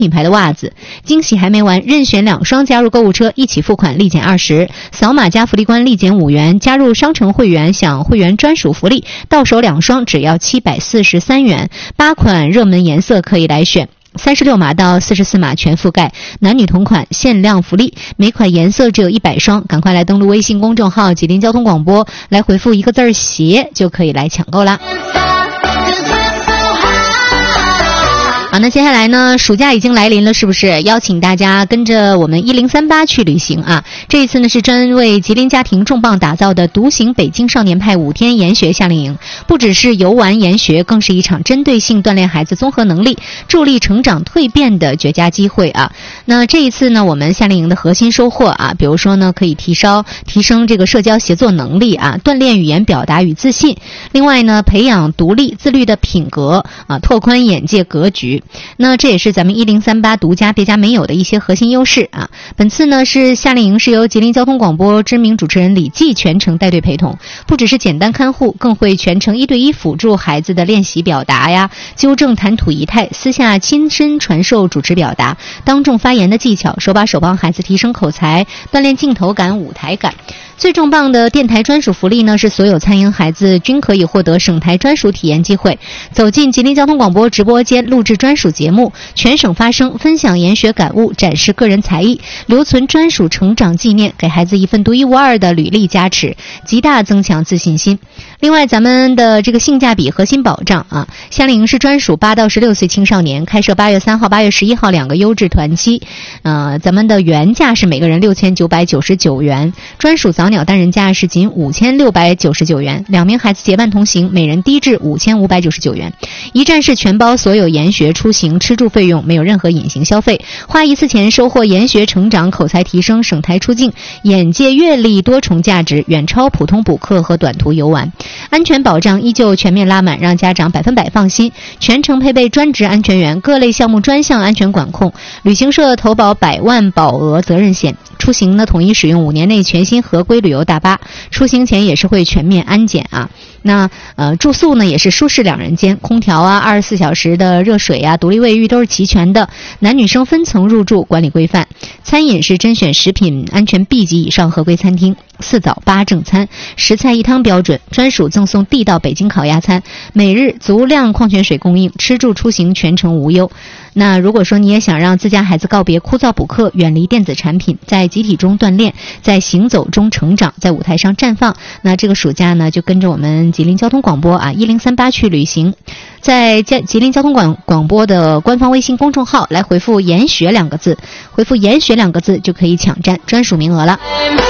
品牌的袜子。惊喜还没完，任选2双加入购物车，一起付款立减20，扫码加福利关立减5元，加入商城会员享会员专属福利，到手2双只要743元，8款热门颜色可以来选。36码到44码全覆盖，男女同款，限量福利，每款颜色只有100双，赶快来登录微信公众号吉林交通广播，来回复一个字鞋就可以来抢购啦。好，那接下来呢，暑假已经来临了，是不是邀请大家跟着我们1038去旅行啊？这一次呢是专为吉林家庭重磅打造的独行北京少年派5天研学夏令营，不只是游玩研学，更是一场针对性锻炼孩子综合能力、助力成长蜕变的绝佳机会啊。那这一次呢，我们夏令营的核心收获啊，比如说呢，可以提升这个社交协作能力啊，锻炼语言表达与自信。另外呢，培养独立自律的品格啊，拓宽眼界格局。那这也是咱们1038独家别家没有的一些核心优势啊。本次呢是夏令营是由吉林交通广播知名主持人李记全程带队陪同，不只是简单看护，更会全程1对1辅助孩子的练习表达呀，纠正谈吐仪态，私下亲身传授主持表达、当众发言的技巧，手把手帮孩子提升口才，锻炼镜头感、舞台感。最重磅的电台专属福利呢，是所有参营孩子均可以获得省台专属体验机会，走进吉林交通广播直播间录制专属节目，全省发声，分享研学感悟，展示个人才艺，留存专属成长纪念，给孩子一份独一无二的履历加持，极大增强自信心。另外咱们的这个性价比核心保障啊，夏令营是专属8到16岁青少年，开设8月3号、8月11号2个优质团期，咱们的原价是每个人6999元，专属早鸟单人价是仅5699元，2名孩子结伴同行，每人低至5599元，一站式全包所有研学、出行、吃住费用，没有任何隐形消费，花一次钱收获研学成长、口才提升、省台出境、眼界阅历多重价值，远超普通补课和短途游玩。安全保障依旧全面拉满，让家长100%放心，全程配备专职安全员，各类项目专项安全管控，旅行社投保100万保额责任险，出行呢统一使用5年内全新合规旅游大巴，出行前也是会全面安检啊。那住宿呢也是舒适2人间，空调啊，24小时的热水啊，独立卫浴都是齐全的，男女生分层入住，管理规范。餐饮是甄选食品安全 B 级以上合规餐厅，4早8正餐，10菜1汤标准，专属赠送地道北京烤鸭餐，每日足量矿泉水供应，吃住出行全程无忧。那如果说你也想让自家孩子告别枯燥补课，远离电子产品，在集体中锻炼，在行走中成长，在舞台上绽放，那这个暑假呢就跟着我们吉林交通广播啊1038去旅行，在吉林交通广播的官方微信公众号来回复研学2个字，回复研学2个字就可以抢占专属名额了。